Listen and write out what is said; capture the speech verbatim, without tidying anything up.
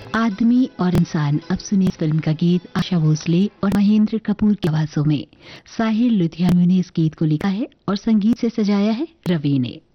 आदमी और इंसान। अब सुनिए इस फिल्म का गीत आशा भोसले और महेंद्र कपूर की आवाजों में। साहिर लुधियानवी ने इस गीत को लिखा है और संगीत से सजाया है रवि ने।